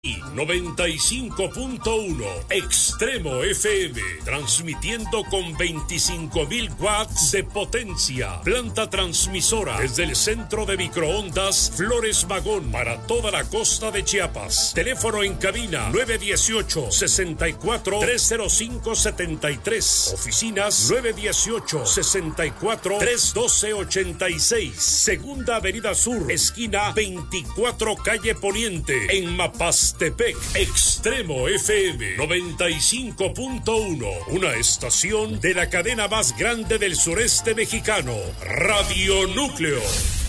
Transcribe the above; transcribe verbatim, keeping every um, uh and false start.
noventa y cinco punto uno Extremo F M, transmitiendo con veinticinco mil watts de potencia. Planta transmisora desde el centro de microondas Flores Magón para toda la costa de Chiapas. Teléfono en cabina nueve uno ocho, seis cuatro, tres cero cinco, siete tres. Oficinas nueve uno ocho, seis cuatro, tres uno dos, ocho seis. Segunda Avenida Sur, esquina veinticuatro Calle Poniente, en Mapastepec. Extremo F M noventa y cinco punto uno, una estación de la cadena más grande del sureste mexicano, Radio Núcleo.